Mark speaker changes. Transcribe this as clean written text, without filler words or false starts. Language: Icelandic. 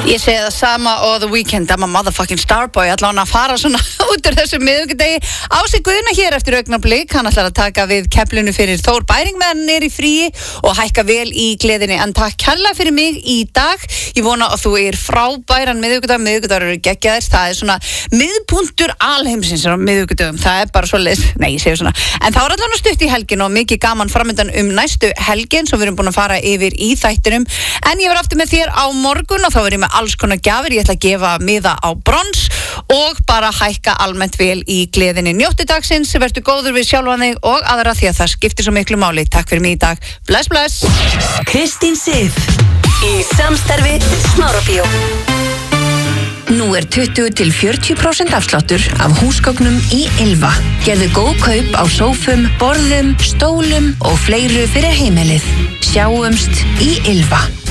Speaker 1: Ég segi það sama og The Weeknd, I'm a motherfucking starboy, allan að fara svona út úr þessu miðvikudegi. Ási Guðna hér eftir augnablik, hann ætlar að taka við keflinu fyrir Þór Bæring meðan hann er í fríi og hækka vel í gleðinni. En takk kærlega fyrir mig í dag. Ég vona að þú er frábæran miðvikudagur eru geggjaðir. Það er svona miðpuntur alheimsins á miðvikudögum. Það er bara svoleiðis, nei ég segi svona. En þá er allan stutt í helgin og mikið gaman framöndan næstu helgin sem við erum búin að fara yfir í þættinum. En ég verð aftur með þér á morgun og þá verð ég með alls konar gjafir. Ég ætla að gefa miða á brons og bara hækka almennt vel í gleðinni. Njóttu dagsins, vertu góður við sjálfan þig og aðra því að það skiptir svo miklu máli. Takk fyrir mig í dag. Bless, bless.
Speaker 2: Kristín Sif í samstarfi Smárabíó. Nú er 20-40% afsláttur af húsgögnum í Ylva. Gerðu góð kaup á sófum, borðum, stólum og fleiru fyrir heimilið. Sjáumst í Ylva.